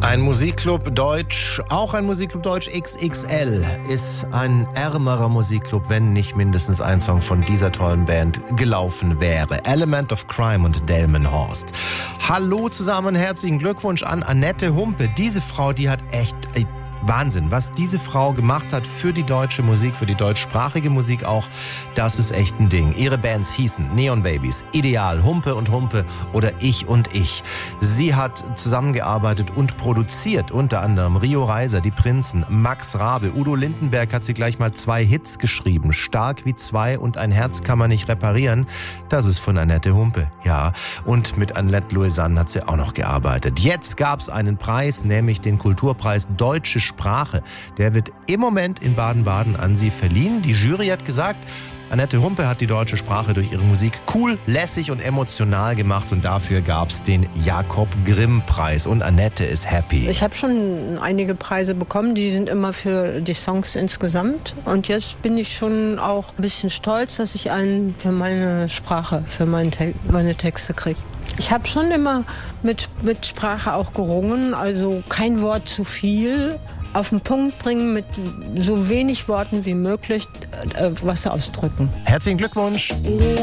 Ein Musikclub Deutsch, auch ein Musikclub Deutsch XXL, ist ein ärmerer Musikclub, wenn nicht mindestens ein Song von dieser tollen Band gelaufen wäre. Element of Crime und Delmenhorst. Hallo zusammen, herzlichen Glückwunsch an Annette Humpe. Diese Frau, die hat echt... Wahnsinn, was diese Frau gemacht hat für die deutsche Musik, für die deutschsprachige Musik auch, das ist echt ein Ding. Ihre Bands hießen Neon Babies, Ideal, Humpe und Humpe oder Ich und Ich. Sie hat zusammengearbeitet und produziert, unter anderem Rio Reiser, Die Prinzen, Max Rabe, Udo Lindenberg hat sie gleich mal 2 Hits geschrieben, Stark wie 2 und Ein Herz kann man nicht reparieren. Das ist von Annette Humpe, ja. Und mit Annette Louisanne hat sie auch noch gearbeitet. Jetzt gab's einen Preis, nämlich den Kulturpreis Deutsche Sprache. Der wird im Moment in Baden-Baden an sie verliehen. Die Jury hat gesagt, Annette Humpe hat die deutsche Sprache durch ihre Musik cool, lässig und emotional gemacht und dafür gab's den Jakob-Grimm-Preis und Annette ist happy. Ich habe schon einige Preise bekommen, die sind immer für die Songs insgesamt und jetzt bin ich schon auch ein bisschen stolz, dass ich einen für meine Sprache, für meine Texte kriege. Ich habe schon immer mit Sprache auch gerungen, also kein Wort zu viel, auf den Punkt bringen, mit so wenig Worten wie möglich was ausdrücken. Herzlichen Glückwunsch!